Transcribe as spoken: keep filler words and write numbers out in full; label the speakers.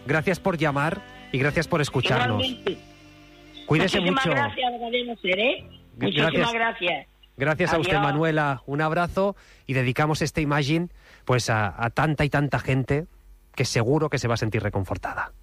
Speaker 1: gracias por llamar y gracias por escucharnos.
Speaker 2: Igualmente.
Speaker 1: Cuídese
Speaker 2: Muchísimas
Speaker 1: mucho.
Speaker 2: gracias, Cadena Ser, ¿eh? Muchísimas
Speaker 1: Gracias.
Speaker 2: gracias.
Speaker 1: Gracias a usted,
Speaker 2: Adiós.
Speaker 1: Manuela. Un abrazo y dedicamos este Imagine pues a, a tanta y tanta gente que seguro que se va a sentir reconfortada.